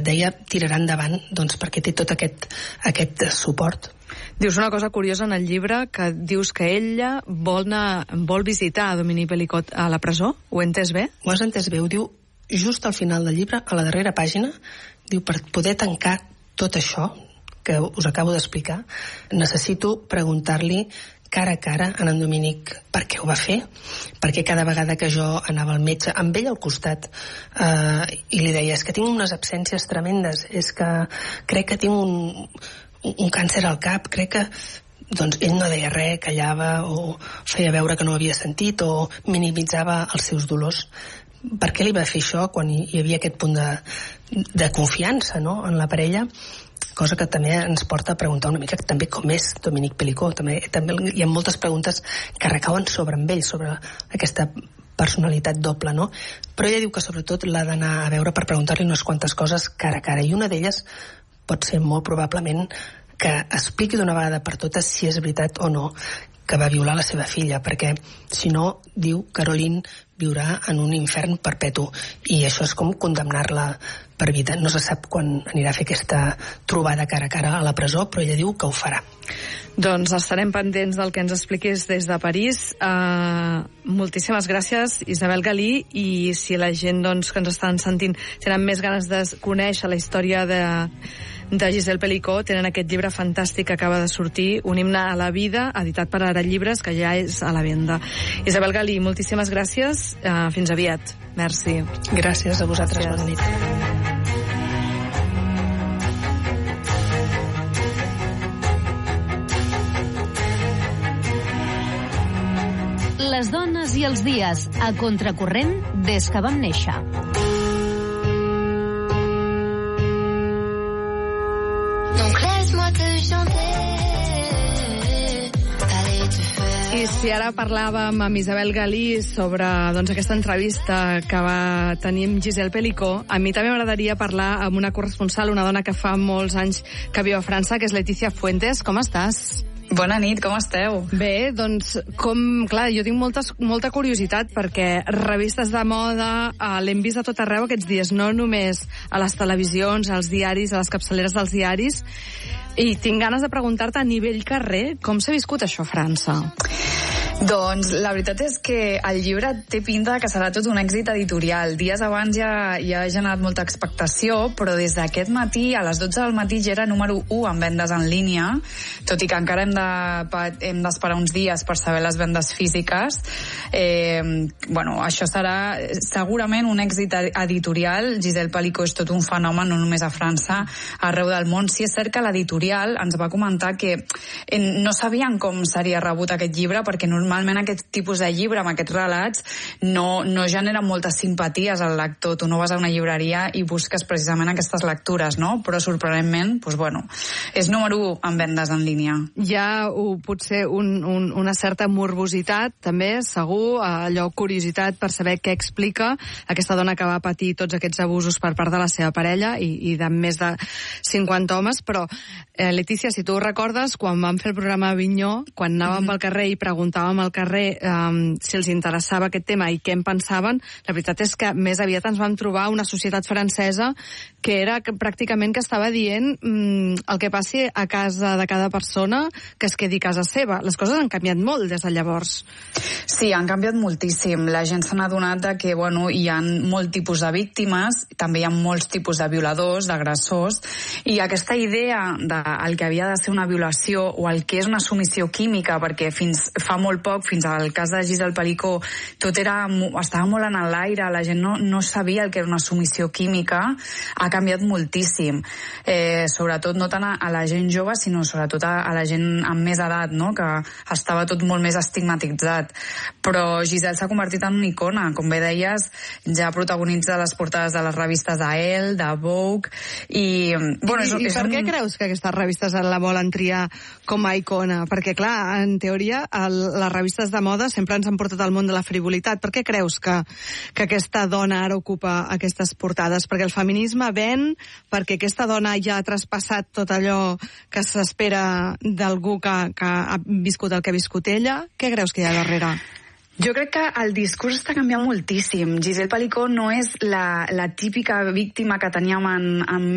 deia, tirarà endavant, doncs, perquè té tot aquest suport. Dius una cosa curiosa en el llibre, que dius que ella vol visitar a Dominique Bellicot a la presó. Ho he entès bé? Ho has entès bé, ho diu just al final del llibre, a la darrera pàgina, diu, per poder tancar tot això que us acabo d'explicar, necessito preguntar-li cara a cara a en Dominic per què ho va fer, perquè cada vegada que jo anava al metge, amb ell al costat, i li deia, és que tinc unes absències tremendes, és que crec que tinc un càncer al cap, crec que... Doncs ell no deia res, callava o feia veure que no ho havia sentit o minimitzava els seus dolors. Per què li va fer això quan hi havia aquest punt de confiança, no?, en la parella? Cosa que també ens porta a preguntar una mica també com és Dominique Bellicot. També hi ha moltes preguntes que recauen sobre ell, sobre aquesta personalitat doble, no? Però ella diu que sobretot l'ha d'anar a veure per preguntar-li unes quantes coses cara a cara, i una d'elles pot ser molt probablement que expliqui d'una vegada per totes si és veritat o no que va violar la seva filla, perquè si no, diu, Caroline viurà en un infern perpetu, i això és com condemnar-la per vida. No se sap quan anirà a fer aquesta trobada cara a cara a la presó, però ella diu que ho farà. Doncs estarem pendents del que ens expliquis des de París. Moltíssimes gràcies, Isabel Galí, i si la gent doncs, que ens estan sentint tenen més ganes de conèixer la història de Gisèle Pelicot, tenen aquest llibre fantàstic que acaba de sortir, Un himne a la vida, editat per Ara Llibres, que ja és a la venda. Isabel Galí, moltíssimes gràcies, fins aviat. Merci. Gràcies a vosaltres, bona nit. Les dones i els dies, a contracorrent des que vam néixer. I si ara parlàvem amb Isabel Galí sobre aquesta entrevista que va tenir amb Gisèle Pelicot, a mi també m'agradaria parlar amb una corresponsal, una dona que fa molts anys que viu a França, que és Letícia Fuentes. Com estàs? Bona nit, com esteu? Bé, doncs, clar, jo tinc molta curiositat perquè revistes de moda l'hem vist a tot arreu aquests dies, no només a les televisions, als diaris, a les capçaleres dels diaris, i tinc ganes de preguntar-te a nivell carrer com s'ha viscut això a França. Doncs la veritat és que el llibre té pinta que serà tot un èxit editorial. Dies abans ja ha generat molta expectació, però des d'aquest matí, a les 12 del matí, ja era número 1 en vendes en línia, tot i que encara hem d'esperar uns dies per saber les vendes físiques. Això serà segurament un èxit editorial. Gisèle Pelicot és tot un fenomen, no només a França, arreu del món. Sí, és cert que l'editorial ens va comentar que no sabien com seria rebut aquest llibre, perquè normalment aquest tipus de llibre amb aquests relats no genera moltes simpaties al lector. Tu no vas a una llibreria i busques precisament aquestes lectures, no? Però sorprenentment, és número 1 en vendes en línia. Hi ha potser una certa morbositat, també, segur, curiositat per saber què explica aquesta dona que va patir tots aquests abusos per part de la seva parella i de més de 50 homes, però Letícia, si tu ho recordes, quan vam fer el programa Avinyó, quan anàvem pel carrer i preguntàvem al carrer si els interessava aquest tema i què en pensaven, la veritat és que més aviat ens vam trobar una societat francesa que era pràcticament que estava dient el que passi a casa de cada persona que es quedi a casa seva. Les coses han canviat molt des de llavors. Sí, han canviat moltíssim. La gent s'ha adonat que hi ha molt tipus de víctimes, també hi ha molts tipus de violadors, d'agressors, i aquesta idea del que havia de ser una violació o el que és una submissió química, perquè fins fa molt poc, fins al cas de Gisèle Pelicot, tot estava molt en l'aire, la gent no sabia el que era una submissió química, ha canviat moltíssim. Sobretot no tant a la gent jove, sinó sobretot a la gent amb més edat, no? Que estava tot molt més estigmatitzat. Però Gisèle s'ha convertit en una icona, com bé deies, ja protagonitza les portades de les revistes d'Elle, de Vogue, i per què creus que aquestes revistes la volen triar com a icona? Perquè, clar, en teoria, les revistes de moda sempre ens han portat al món de la frivolitat. Per què creus que aquesta dona ara ocupa aquestes portades? Perquè el feminisme ven, perquè aquesta dona ja ha traspassat tot allò que s'espera d'algú que ha viscut el que ha viscut ella? Què creus que hi ha darrere? Jo crec que el discurs està canviant moltíssim. Gisèle Pelicot no és la típica víctima que teníem en